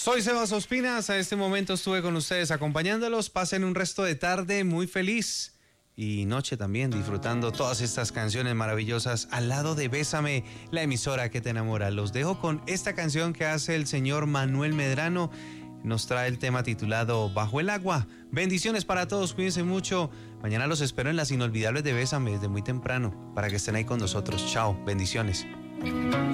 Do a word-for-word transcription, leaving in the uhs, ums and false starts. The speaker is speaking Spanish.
Soy Sebas Ospinas, a este momento estuve con ustedes acompañándolos. Pasen un resto de tarde muy feliz y noche también, disfrutando todas estas canciones maravillosas al lado de Bésame, la emisora que te enamora. Los dejo con esta canción que hace el señor Manuel Medrano. Nos trae el tema titulado Bajo el Agua. Bendiciones para todos, cuídense mucho. Mañana los espero en las inolvidables de Bésame desde muy temprano para que estén ahí con nosotros. Chao, bendiciones.